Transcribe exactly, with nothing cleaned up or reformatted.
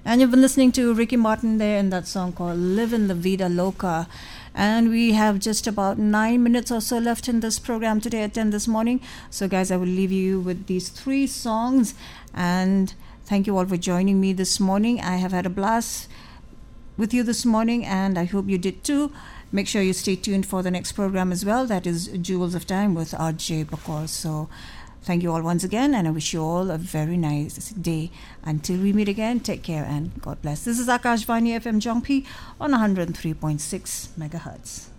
And you've been listening to Ricky Martin there in that song called Livin' La Vida Loca. And we have just about nine minutes or so left in this program today at ten this morning. So guys, I will leave you with these three songs. And thank you all for joining me this morning. I have had a blast with you this morning, and I hope you did too. Make sure you stay tuned for the next program as well. That is Jewels of Time with R J Bakor. So thank you all once again, and I wish you all a very nice day. Until we meet again, take care and God bless. This is Akashvani F M Jongpi on one oh three point six megahertz.